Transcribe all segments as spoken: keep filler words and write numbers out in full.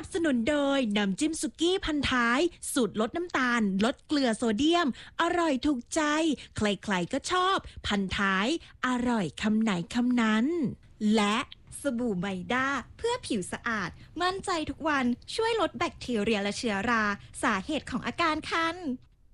นับสนุนโดยน้ำจิ้มสุกี้พันท้ายสูตรลดน้ำตาลลดเกลือโซเดียมอร่อยถูกใจใครๆก็ชอบพันท้ายอร่อยคำไหนคำนั้นและสบู่ไมด้าเพื่อผิวสะอาดมั่นใจทุกวันช่วยลดแบคทีเรียและเชื้อราสาเหตุของอาการคัน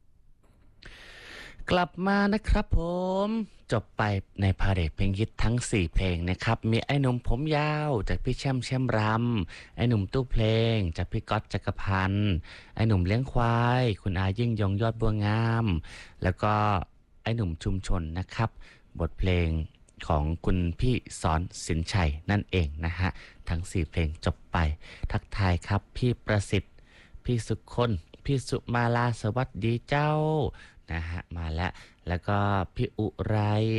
กลับมานะครับผมจบไปในพาเหรดเพลงฮิตทั้งสี่เพลงนะครับมีไอ้หนุ่มผมยาวจากพี่แช่มแช่มรำไอ้หนุ่มตู้เพลงจากพี่ก๊อตจักรพันธ์ไอ้หนุ่มเลี้ยงควายคุณอายิ่งยงยอดบัวงามแล้วก็ไอ้หนุ่มชุมชนนะครับบทเพลงของคุณพี่สอนสินชัยนั่นเองนะฮะทั้งสี่เพลงจบไปทักทายครับพี่ประสิทธิ์พี่สุคนพี่สุมาลาสวัสดีเจ้านะฮะมาแล้วแล้วก็พี่อุไร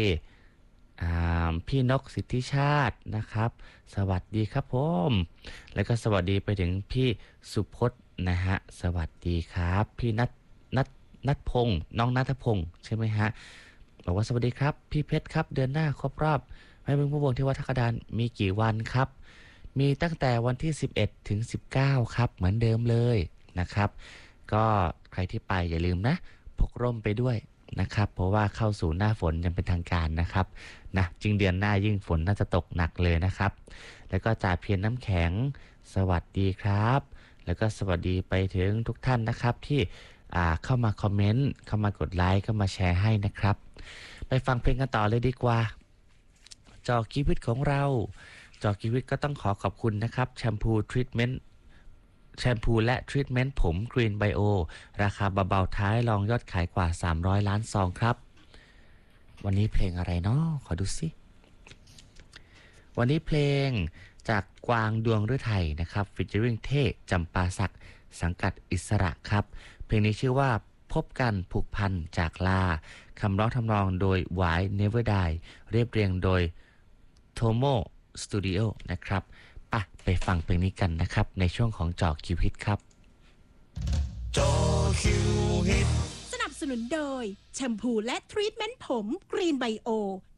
พี่นกสิทธิชาตินะครับสวัสดีครับผมแล้วก็สวัสดีไปถึงพี่สุพจน์นะฮะสวัสดีครับพี่นัทนัทนัทพงศ์น้องนัทพงศ์ใช่ไหมฮะบอกว่าสวัสดีครับพี่เพชรครับเดือนหน้าครบรอบไม่เป็นผู้วงที่วัดทักดานมีกี่วันครับมีตั้งแต่วันที่สิบเอ็ดถึงสิบเก้าครับเหมือนเดิมเลยนะครับก็ใครที่ไปอย่าลืมนะพกร่มไปด้วยนะครับเพราะว่าเข้าสู่หน้าฝนยังเป็นทางการนะครับนะจึงเดือนหน้ายิ่งฝนน่าจะตกหนักเลยนะครับแล้วก็จ่าเพียรน้ำแข็งสวัสดีครับแล้วก็สวัสดีไปถึงทุกท่านนะครับที่เข้ามาคอมเมนต์เข้ามากดไลค์เข้ามาแชร์ให้นะครับไปฟังเพลงกันต่อเลยดีกว่าจอชีวิตของเราจอชีวิตก็ต้องขอขอบคุณนะครับแชมพูทรีทเมนต์แชมพูและทรีทเมนต์ผม Green Bio ราคาเบาๆท้ายรองยอดขายกว่าสามร้อยล้านซองครับวันนี้เพลงอะไรเนาะขอดูสิวันนี้เพลงจากกวางดวงฤทัยนะครับฟีเจอริ่งเท่จำปาสักสังกัดอิสระครับเพลงนี้ชื่อว่าพบกันผูกพันจากลาคำร้องทำนองโดยหวาย Never Die เรียบเรียงโดยโทโมสตูดิโอนะครับปะไปฟังเพลงนี้กันนะครับในช่วงของจอคิวฮิตครับจอคิวฮิตสนับสนุนโดยแชมพูและทรีทเมนต์ผม Green Bio